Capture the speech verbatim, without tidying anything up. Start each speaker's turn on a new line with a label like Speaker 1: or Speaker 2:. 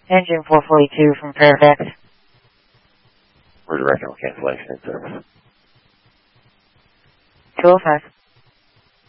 Speaker 1: Engine four forty-two from Fairfax.
Speaker 2: We're directing cancellation in service.
Speaker 1: two oh five.